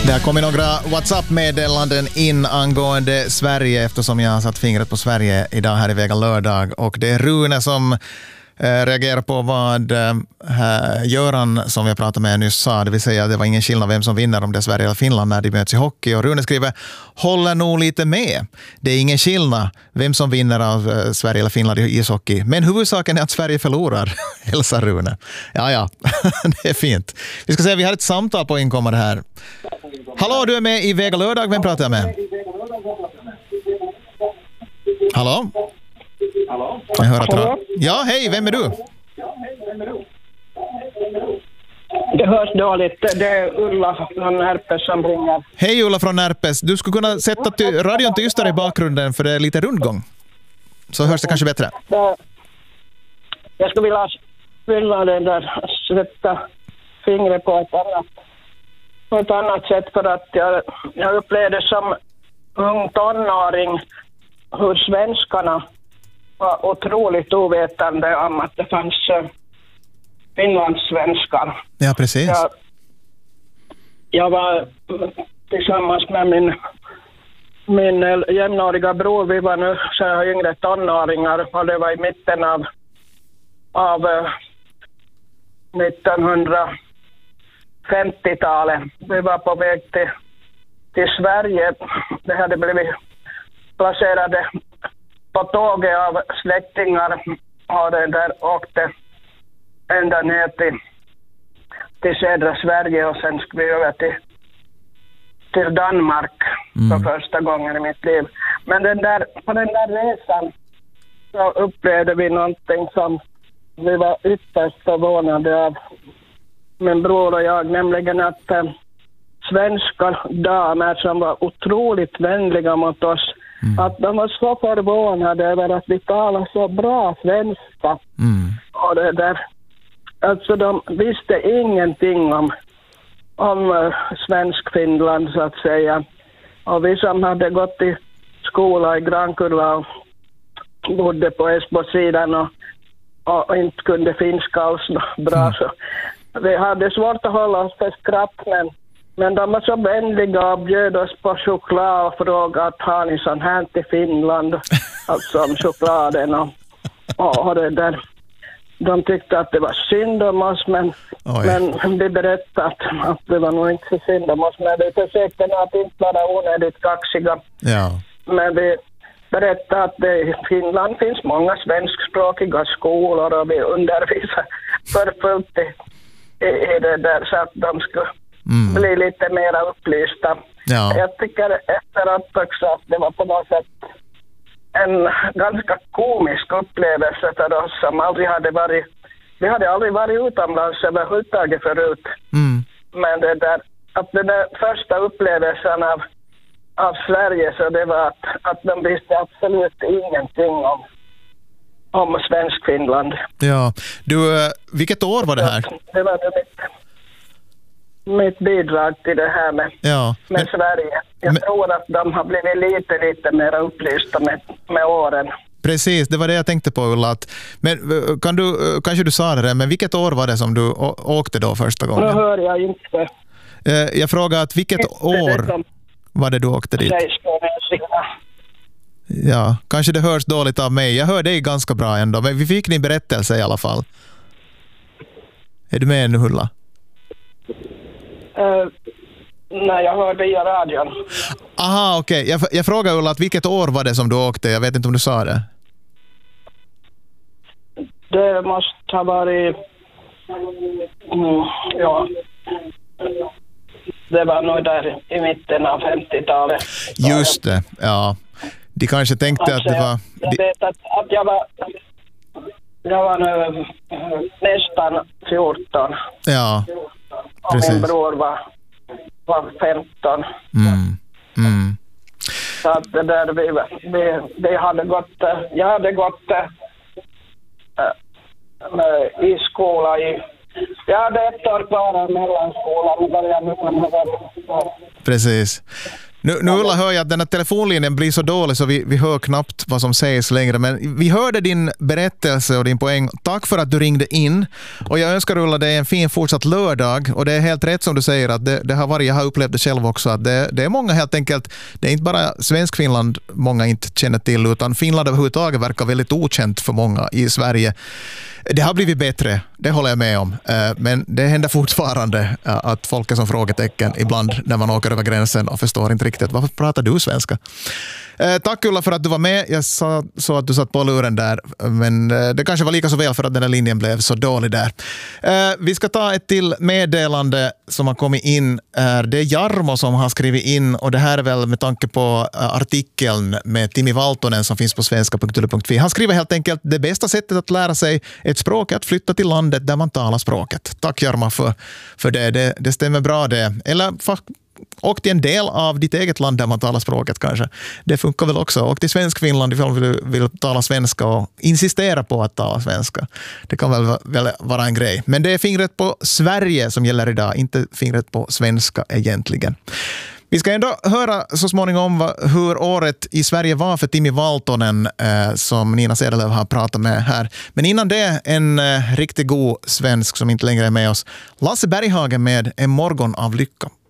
Det har kommit några WhatsApp-meddelanden in angående Sverige eftersom jag har satt fingret på Sverige idag här i Vega lördag. Och det är Rune som reagerar på vad Göran som vi pratade med nyss sa. Det vill säga att det var ingen skillnad vem som vinner om det är Sverige eller Finland när de möts i hockey. Och Rune skriver, håller nog lite med. Det är ingen skillnad vem som vinner av Sverige eller Finland i ishockey. Men huvudsaken är att Sverige förlorar, hälsar Rune. Ja, det är fint. Vi ska se, vi har ett samtal på inkommande här. Hallå, du är med i Vega lördag. Vem pratar jag med? Hallå? Jag hör att ja, hej, vem är du? Det hörs dåligt. Det är Ulla från Närpes som ringer. Hej Ulla från Närpes. Du skulle kunna sätta radion tystare i bakgrunden för det är lite rundgång. Så hörs det kanske bättre. Jag skulle vilja fylla den där, sätta fingret på ett annat sätt för att jag upplevde som ung tonåring hur svenskarna var otroligt ovetande om att det fanns finlandssvenskar. Ja, precis. Jag var tillsammans med min jämnåriga bror, vi var nu så här yngre tonåringar och det var i mitten av 1950-talet. Vi var på väg till Sverige. Det hade blivit placerade på tåget av släktingar och det där åkte ända ner till södra Sverige och sen skulle vi över till Danmark för första gången i mitt liv. Men på den där resan så upplevde vi någonting som vi var ytterst förvånade av, min bror och jag, nämligen att svenska damer som var otroligt vänliga mot oss, att de var så förvånade över att vi talar så bra svenska. Och det där, alltså de visste ingenting om svensk Finland så att säga. Och vi som hade gått i skola i Grankurva och bodde på Esbo-sidan och inte kunde finska alls bra, så vi hade svårt att hålla oss för skratt, men de var så vänliga och bjöd oss på choklad och frågade att har ni sån här till Finland, alltså om chokladen och det där. De tyckte att det var synd om oss, men vi berättade att det var nog inte så synd om oss, men vi försökte att inte vara onödigt kaxiga. Ja. Men vi berättade att det i Finland finns många svenskspråkiga skolor och vi undervisar för fullt i det där så att de skulle bli lite mer upplysta. Ja. Jag tycker efteråt också att det var på något sätt en ganska komisk upplevelse för oss som aldrig hade varit, vi hade aldrig varit utomlands överhuvudtaget förut. Men det där, att den där första upplevelsen av Sverige, så det var att de visste absolut ingenting om svensk Finland. Ja, du, vilket år var det här? Det var mitt bidrag till det här med Sverige. Jag tror att de har blivit lite mer upplysta med åren. Precis, det var det jag tänkte på, Ulla. Men kanske du sa det, men vilket år var det som du åkte då första gången? Nu hör jag inte. Jag frågade att vilket år var det du åkte dit? Ja, kanske det hörs dåligt av mig. Jag hör dig ganska bra ändå, men vi fick din berättelse i alla fall. Är du med nu, Ulla? Nej, jag hörde i radion. Aha, okej. Jag frågade Ulla att vilket år var det som du åkte? Jag vet inte om du sa det. Det måste ha varit... Det var nog där i mitten av 50-talet. Just det, ja. De kanske tänkte att det var... Jag vet att jag var nu nästan 14. Ja, precis. Och min bror var 15. Så att det där vi hade gått... Jag hade gått i skola jag hade ett år kvar av mellanskolan. Precis. Nu Ulla, hör jag att den här telefonlinjen blir så dålig så vi hör knappt vad som sägs längre. Men vi hörde din berättelse och din poäng. Tack för att du ringde in. Och jag önskar Ulla dig en fin fortsatt lördag. Och det är helt rätt som du säger att det har varit, jag har upplevt det själv också, att det är många helt enkelt, det är inte bara svensk Finland många inte känner till, utan Finland överhuvudtaget verkar väldigt okänt för många i Sverige. Det har blivit bättre, det håller jag med om. Men det händer fortfarande att folk är som frågetecken ibland när man åker över gränsen och förstår inte riktigt, varför pratar du svenska? Tack Ulla för att du var med. Jag sa så att du satt på luren där, men det kanske var lika så väl för att den här linjen blev så dålig där. Vi ska ta ett till meddelande som har kommit in. Det är Jarmo som har skrivit in, och det här är väl med tanke på artikeln med Timi Valtonen som finns på svenska.yle.fi. Han skriver helt enkelt: det bästa sättet att lära sig ett språk är att flytta till landet där man talar språket. Tack Jarmo för det. Det stämmer bra det. Eller och till en del av ditt eget land där man talar språket kanske. Det funkar väl också. Och till svensk Finland ifall du vill tala svenska och insistera på att tala svenska. Det kan väl vara en grej. Men det är fingret på Sverige som gäller idag, inte fingret på svenska egentligen. Vi ska ändå höra så småningom hur året i Sverige var för Timi Valtonen som Nina Cederlöv har pratat med här. Men innan det, en riktigt god svensk som inte längre är med oss. Lasse Berghagen med En morgon av lycka.